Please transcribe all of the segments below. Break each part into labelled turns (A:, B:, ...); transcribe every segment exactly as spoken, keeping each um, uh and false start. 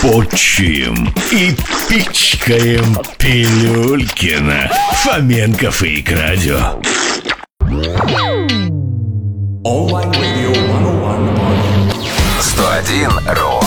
A: Почуем и пичкаем Пилюлькина. Фоменко Фейк Радио.
B: Онлайн радио сто один РУ.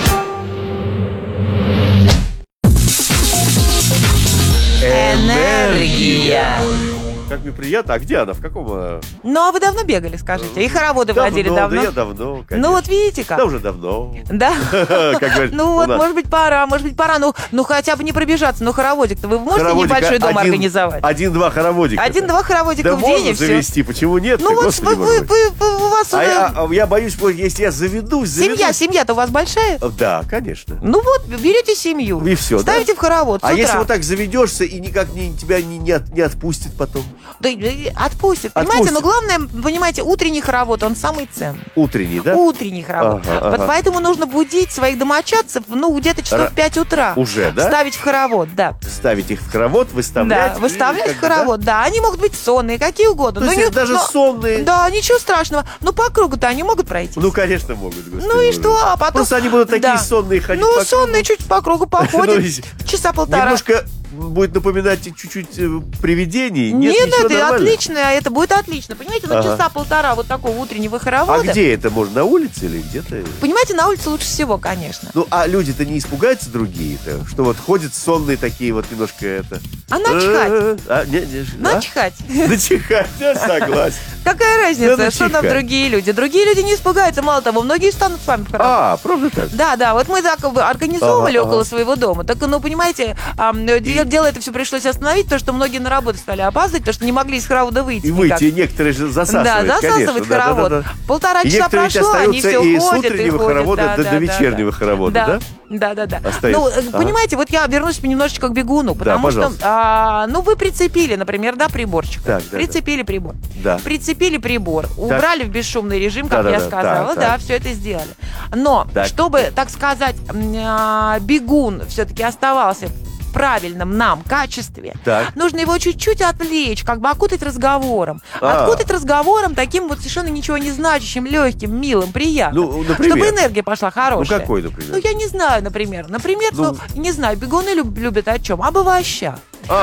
C: Энергия.
D: Как мне приятно. А где она? В каком она?
C: Ну, а вы давно бегали, скажите? И хороводы
D: Давно,
C: водили давно?
D: Да я давно, конечно.
C: Ну, вот видите как.
D: Да, уже давно.
C: Да?
D: Как говорят,
C: Ну,
D: у
C: вот,
D: нас.
C: может быть, пора, может быть, пора. Ну, ну хотя бы не пробежаться. Ну, хороводик-то вы можете
D: Хороводик,
C: небольшой дом
D: один-
C: организовать?
D: Один-два хороводика.
C: Один-два хороводика
D: Да
C: в день,
D: можно
C: и все.
D: завести, почему нет?
C: Ну,
D: Ты,
C: вот
D: Господи,
C: вы,
D: боже
C: вы,
D: мой.
C: вы, вы- у вас...
D: А
C: э,
D: я, а я боюсь, вот если я заведусь,
C: Семья,
D: заведусь...
C: семья-то у вас большая?
D: Да, конечно.
C: Ну вот, берете семью.
D: И всё, да?
C: Ставите в хоровод с
D: А
C: утра.
D: если вот так заведешься и никак не, тебя не, не, от- не отпустит потом?
C: Да, э, отпустит. Понимаете,
D: Отпустит.
C: но главное, понимаете, утренний хоровод, он самый ценный.
D: Утренний, да?
C: Утренний хоровод.
D: Ага,
C: Вот
D: ага.
C: поэтому нужно будить своих домочадцев, ну, где-то часов
D: Ра-
C: в пять утра.
D: Уже, да?
C: Ставить в хоровод, да.
D: Ставить их в хоровод, выставлять.
C: Да,
D: и
C: выставлять
D: как
C: в
D: бы, да?
C: хоровод, да. Они могут быть сонные, какие угодно.
D: То
C: Ну,
D: есть
C: не-
D: даже
C: но-
D: сонные?
C: Да, ничего страшного. Ну, по кругу-то они могут пройти.
D: Ну, конечно, могут. Господи,
C: Ну и
D: боже.
C: что? А потом...
D: Просто они будут такие
C: Да.
D: сонные ходить
C: Ну,
D: по
C: сонные чуть по кругу походят.
D: Ну, и-
C: Часа полтора.
D: Немножко будет напоминать чуть-чуть э, привидений. Нет,
C: Нет,
D: ничего,
C: это
D: нормально.
C: отлично, это будет отлично. Понимаете, ну,
D: Ага.
C: часа полтора вот такого утреннего
D: А
C: хоровода.
D: где это можно? На улице или где-то?
C: Понимаете, на улице лучше всего, конечно.
D: Ну, а люди-то не испугаются другие-то? Что вот ходят сонные такие вот немножко это...
C: А начихать?
D: Э, а, не, не, а?
C: Начихать.
D: Начихать, я согласен.
C: Какая разница,
D: Да
C: что нам
D: начихать.
C: другие люди? Другие люди не испугаются, мало того, многие станут с вами в хоровод.
D: А, правда так?
C: Да, да, вот мы так как бы организовывали
D: Ага,
C: около
D: ага.
C: своего дома. Так, ну, понимаете, а, де- дело это все пришлось остановить, то, что многие на работу стали опаздывать, то, что не могли из хоровода выйти
D: И
C: никак.
D: выйти, и некоторые же засасывают,
C: Да, засасывает
D: конечно. да,
C: хоровод.
D: да, да, да.
C: Полтора
D: И
C: часа
D: некоторые ведь
C: прошло, они
D: остаются
C: все
D: и с
C: ходят, и
D: утреннего
C: ходят.
D: хоровода
C: да,
D: до-
C: да,
D: до
C: да,
D: вечернего
C: да.
D: хоровода, да?
C: Да, да, да.
D: Остаются.
C: Ну, э,
D: Ага.
C: понимаете, вот я вернусь немножечко к бегуну, потому что,
D: пожалуйста.
C: а, ну, вы прицепили, например, да, приборчик.
D: Так, да,
C: прицепили прибор.
D: Да.
C: Прицепили прибор, убрали в бесшумный режим, как
D: Да, да,
C: я
D: да,
C: сказала,
D: так,
C: да,
D: так.
C: все это сделали. Но,
D: Так.
C: чтобы, так сказать, м, а, бегун все-таки оставался в правильном нам качестве,
D: Так.
C: нужно его чуть-чуть отвлечь, как бы окутать разговором.
D: А.
C: Окутать разговором таким вот совершенно ничего не значащим, легким, милым, приятным.
D: Ну, например.
C: Чтобы энергия пошла
D: Ну,
C: хорошая.
D: какой, например?
C: Ну, я не знаю, например. Например,
D: Ну.
C: ну, не знаю, бегуны люб- любят о чем? Об овощах.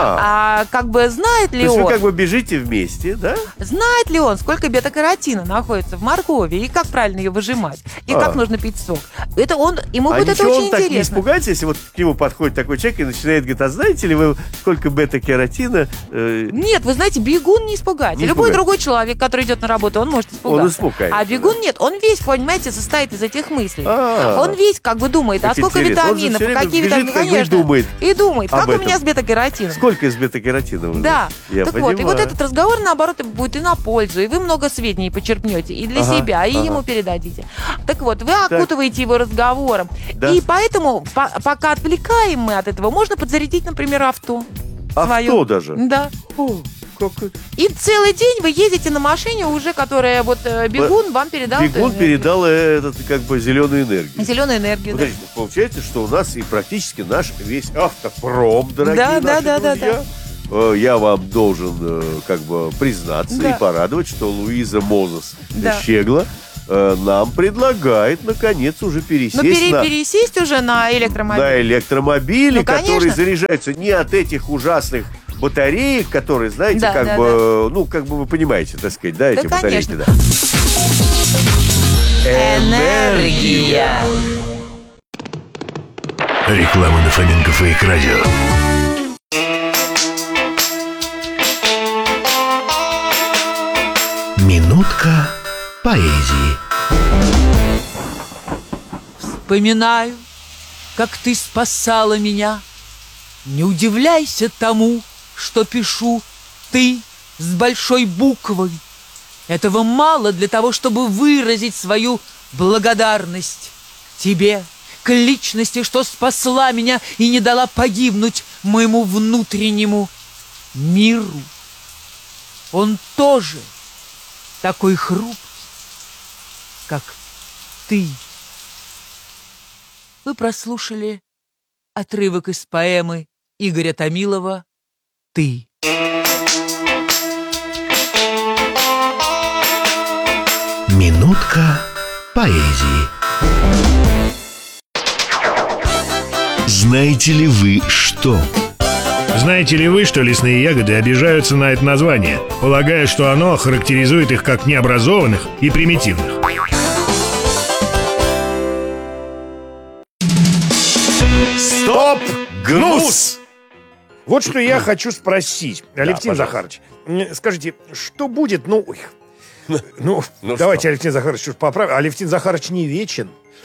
D: А,
C: А как бы знает
D: то
C: ли
D: есть
C: он,
D: вы как бы бежите вместе, да?
C: знает ли он, сколько бета-каротина находится в моркови, и как правильно ее выжимать, и
D: А.
C: как нужно пить сок. Это он, ему
D: А
C: будет это
D: ничего
C: очень
D: он так не
C: интересно.
D: испугается, если вот к нему подходит такой человек и начинает говорить, а знаете ли вы, сколько бета-кератина? э,
C: Нет, вы знаете, бегун не испугается.
D: Не
C: Любой
D: испугается.
C: другой человек, который идет на работу, он может испугаться.
D: Он испугается,
C: А бегун нет, он весь, понимаете, состоит из этих мыслей.
D: А.
C: Он весь как бы думает,
D: Как
C: а сколько
D: интересно. Он же
C: витаминов,
D: всё
C: и
D: время
C: какие
D: бежит,
C: витамины,
D: как бы, и
C: конечно.
D: думает
C: И думает,
D: об
C: как у
D: этом.
C: меня с бета-каротином.
D: Сколько из бета-кератина? уже?
C: Да.
D: Я
C: так
D: понимаю.
C: вот, и вот этот разговор, наоборот, будет и на пользу, и вы много сведений почерпнете, и для
D: Ага,
C: себя, и
D: ага.
C: ему передадите. Так вот, вы окутываете его разговором.
D: Да.
C: И поэтому, по- пока отвлекаем мы от этого, можно подзарядить, например, авто.
D: Авто
C: своё.
D: даже?
C: Да.
D: О, как это?
C: И целый день вы ездите на машине уже, которая вот э, бегун вам передал.
D: Бегун передал э, этот, как бы, зеленую энергию.
C: Зеленую энергию. Да.
D: Подождите, получается, что у нас и практически наш весь автопром, дорогие
C: Да,
D: наши
C: да, да, да,
D: друзья. Э, Я вам должен, э, как бы, признаться
C: Да.
D: и порадовать, что Луиза Мозес
C: Да.
D: Щегла э, нам предлагает, наконец, уже пересесть
C: Ну, пере-
D: на,
C: пересесть уже на электромобиль.
D: на электромобили,
C: Ну,
D: которые
C: конечно.
D: заряжаются не от этих ужасных батареек, которые, знаете,
C: Да,
D: как
C: да,
D: бы, ну, как бы вы понимаете, так сказать, да, эти батарейки,
C: конечно.
D: да.
C: Энергия.
A: Реклама на Фоменко Фейк Радио. Минутка поэзии.
E: Вспоминаю, как ты спасала меня. Не удивляйся тому, что пишу ты с большой буквой. Этого мало для того, чтобы выразить свою благодарность тебе, к личности, что спасла меня и не дала погибнуть моему внутреннему миру. Он тоже такой хрупкий, как ты. Вы прослушали отрывок из поэмы Игоря Томилова «Ты».
A: Минутка поэзии. Знаете ли вы что?
F: Знаете ли вы, что лесные ягоды обижаются на это название, полагая, что оно характеризует их как необразованных и примитивных?
D: Стоп, гнус! Вот что я хочу спросить, Алевтин
B: пожалуйста.
D: Захарович. М, Скажите, что будет, ну... ой, Ну,
B: Ну
D: давайте,
B: что?
D: Алевтин Захарович, уж поправим. Алевтин Захарович не вечен.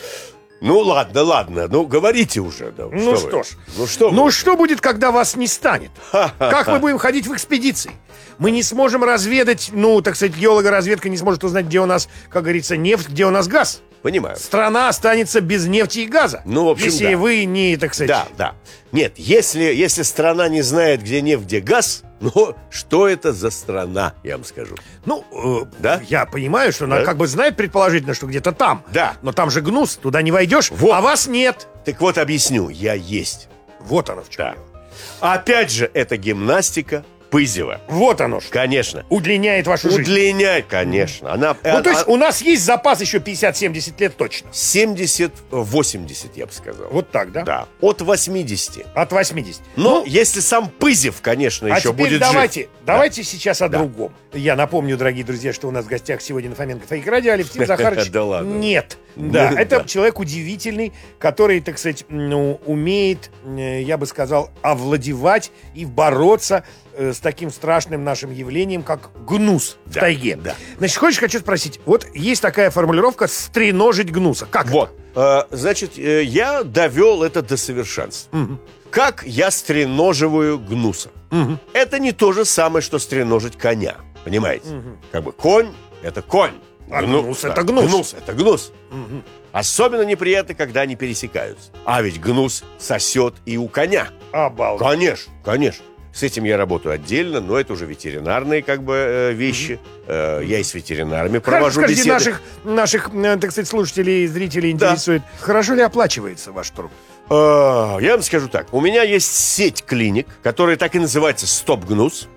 B: Ну ладно, ладно, ну говорите уже. Да,
D: Ну
B: вы?
D: что ж.
B: Ну что
D: Ну
B: вы?
D: что будет, когда вас не станет? Как мы будем ходить в экспедиции? Мы не сможем разведать, ну, так сказать, геологоразведка не сможет узнать, где у нас, как говорится, нефть, где у нас газ.
B: Понимаю.
D: Страна останется без нефти и газа.
B: Ну, в общем,
D: если
B: да.
D: вы не, так сказать...
B: Да, да. Нет, если, если страна не знает, где нефть, где газ, ну, что это за страна, я вам скажу.
D: Ну, э,
B: Да?
D: я понимаю, что она
B: Да.
D: как бы знает предположительно, что где-то там.
B: Да.
D: Но там же гнус, туда не войдешь,
B: Вот.
D: а вас нет.
B: Так вот, объясню, я есть.
D: Вот оно в чем.
B: Да. Опять же, это гимнастика Пызева.
D: Вот оно что.
B: Конечно.
D: Удлиняет вашу жизнь.
B: Удлиняет, конечно. Она,
D: Ну, то есть
B: а-
D: у нас есть запас еще пятьдесят-семьдесят лет точно.
B: семьдесят-восемьдесят, я бы сказал.
D: Вот так, да?
B: Да. От восьмидесяти.
D: От восьмидесяти.
B: Но
D: Ну,
B: если сам Пызев, конечно,
D: а
B: еще
D: теперь
B: будет
D: давайте,
B: жив.
D: давайте сейчас о
B: Да.
D: другом. Я напомню, дорогие друзья, что у нас в гостях сегодня на Фоменко Фейк Радио Алевтин Захарович.
B: Да ладно.
D: Нет. Да,
B: Ну,
D: это
B: да.
D: человек удивительный, который, так сказать, ну, умеет, э, я бы сказал, овладевать и бороться э, с таким страшным нашим явлением, как гнус в
B: Да,
D: тайге.
B: да.
D: Значит, хочешь, хочу спросить. Вот есть такая формулировка «стреножить гнуса». Как
B: Вот. Э, Значит, э, я довел это до совершенства. Как я стреноживаю гнуса? Это не то же самое, что стреножить коня. Понимаете? Как бы конь — это конь.
D: А гнус — это гнус.
B: Гнус — это гнус. Особенно неприятно, когда они пересекаются. А ведь гнус сосет и у коня.
D: Обалдеть.
B: Конечно, конечно. С этим я работаю отдельно, но это уже ветеринарные как бы э, вещи. Э, Я и с ветеринарами провожу
D: Скажите,
B: беседы.
D: наших, наших, э, так сказать, слушателей и зрителей
B: Да.
D: интересует, хорошо ли оплачивается ваш труд?
B: Э, Я вам скажу так. У меня есть сеть клиник, которая так и называется «Стоп-гнус».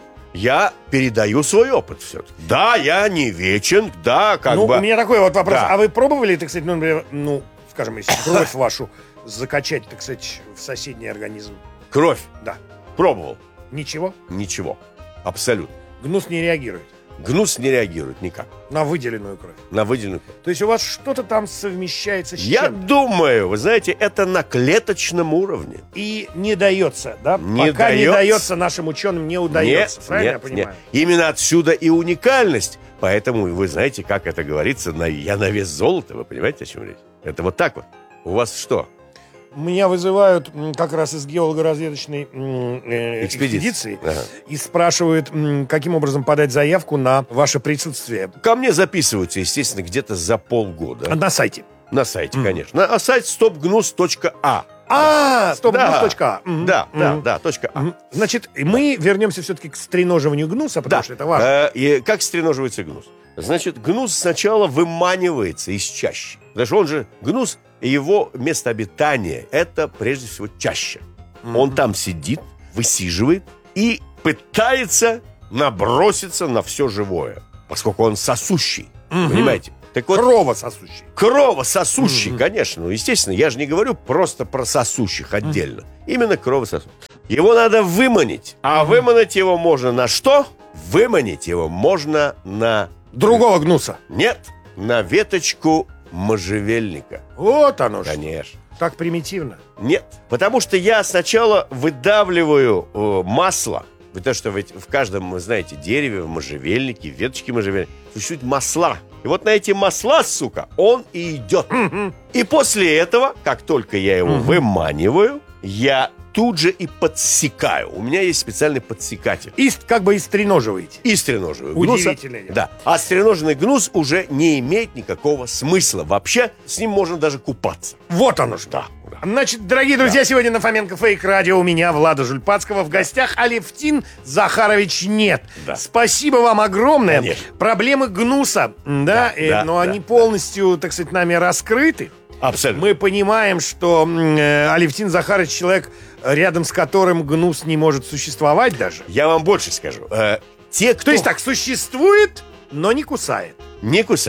B: Я передаю свой опыт все-таки. Да, я не вечен, да, как
D: ну,
B: бы...
D: у меня такой вот вопрос.
B: Да.
D: А вы пробовали, так сказать, ну, например, ну, скажем, если кровь вашу закачать, так сказать, в соседний организм?
B: Кровь.
D: Да.
B: Пробовал.
D: Ничего?
B: Ничего. Абсолютно.
D: Гнус не реагирует
B: Гнус не реагирует никак
D: на выделенную кровь.
B: на выделенную кровь.
D: То есть у вас что-то там совмещается с
B: Я
D: чем-то
B: думаю, вы знаете, это на клеточном уровне.
D: и не дается, да?
B: Не
D: Пока не
B: дается.
D: дается нашим ученым, не удается.
B: Нет,
D: Правильно
B: нет,
D: я понимаю?
B: нет. Именно отсюда и уникальность. Поэтому вы знаете, как это говорится, на, я на вес золота, вы понимаете, о чем речь? Это вот так вот. У вас что?
D: Меня вызывают м, как раз из геолого-разведочной м, э,
B: Экспедиции.
D: экспедиции
B: Ага.
D: и спрашивают, м, каким образом подать заявку на ваше присутствие
B: Ко мне записываются, естественно, где-то за полгода.
D: на сайте.
B: На сайте, конечно. На, а сайт стоп гнус точка а.
D: А, стоп,
B: Да.
D: гнус точка а. Мгм.
B: Да, да,
D: Мгм.
B: да, точка А.
D: Мгм. Значит, мы вернемся все-таки к стреноживанию гнуса, потому
B: Да.
D: что это важно.
B: Э, и как стреноживается гнус? Значит, гнус сначала выманивается из чащи. Потому что он же, гнус, его место обитания – это прежде всего чаща. Он там сидит, высиживает и пытается наброситься на все живое, поскольку он сосущий. Понимаете? Так вот,
D: Кровососущий.
B: кровососущий, конечно. Ну, естественно, я же не говорю просто про сосущих отдельно. Именно кровососущий. Его надо выманить. А выманить его можно на что? Выманить его можно на...
D: Другого гнуса.
B: Нет, на веточку можжевельника.
D: Вот оно что.
B: Конечно.
D: Так примитивно.
B: Нет, потому что я сначала выдавливаю э, масло. Потому что ведь в каждом, вы знаете, дереве, в можжевельнике, в веточке можжевельника существуют масла. И вот на эти масла, сука, он и идет. И после этого, как только я его выманиваю, я тут же и подсекаю. У меня есть специальный подсекатель.
D: И с- как бы и стреноживаете.
B: И стреноживаю гнуса.
D: Удивительное дело.
B: Да. А стреноженный гнус уже не имеет никакого смысла. Вообще с ним можно даже купаться.
D: Вот оно что.
B: Да.
D: Значит, дорогие друзья, сегодня на Фоменко Фейк Радио у меня, Влада Жульпацкого, в гостях Алевтин Захарович нет.
B: Да.
D: Спасибо вам огромное.
B: Конечно.
D: Проблемы гнуса, да,
B: Да,
D: э,
B: да,
D: но
B: да,
D: они
B: да.
D: полностью, так сказать, нами раскрыты.
B: Абсолютно.
D: Мы понимаем, что м, э, Алевтин Захарович человек, рядом с которым гнус не может существовать даже.
B: Я вам больше скажу. Э, те, кто
D: То есть так, существует, но не кусает.
B: не кусает.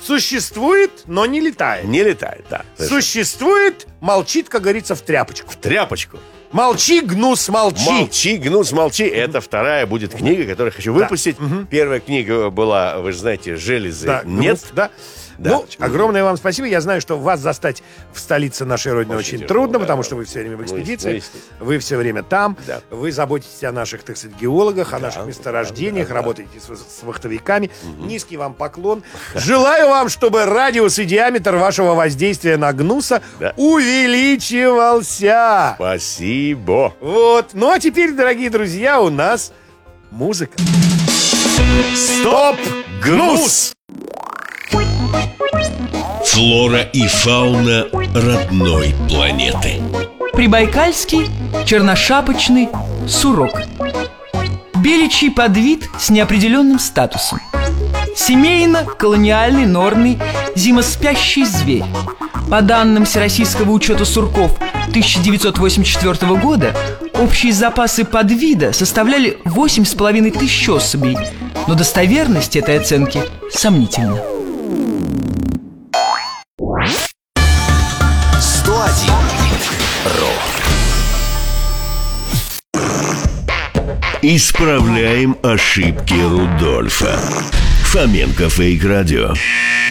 D: Существует, но не летает.
B: Не летает, да.
D: Существует, молчит, как говорится, в тряпочку.
B: В тряпочку.
D: Молчи, гнус, молчи.
B: Молчи, гнус, молчи. Это вторая будет книга, которую хочу выпустить. Первая книга была, вы же знаете, «Железы
D: Да,
B: нет».
D: гнус, да.
B: Да.
D: Ну, огромное вам спасибо. Я знаю, что вас застать в столице нашей Родины
B: Очень
D: очень,
B: тяжело,
D: трудно,
B: да,
D: потому
B: да.
D: что вы все время в
B: Ну,
D: экспедиции.
B: естественно.
D: Вы все время там.
B: Да.
D: Вы заботитесь о наших, так сказать, геологах, о наших месторождениях,
B: да, да.
D: работаете с, с вахтовиками. Низкий вам поклон. Желаю вам, чтобы радиус и диаметр вашего воздействия на гнуса
B: Да.
D: увеличивался.
B: Спасибо.
D: Вот. Ну, а теперь, дорогие друзья, у нас музыка. Стоп, гнус!
A: Флора и фауна родной планеты.
E: Прибайкальский черношапочный сурок. Беличий подвид с неопределенным статусом. Семейно-колониальный норный зимоспящий зверь. По данным Всероссийского учета сурков тысяча девятьсот восемьдесят четвёртого года, общие запасы подвида составляли восемь с половиной тысяч особей, но достоверность этой оценки сомнительна.
G: сто один
A: Исправляем ошибки Рудольфа. Фоменко Фейк Радио.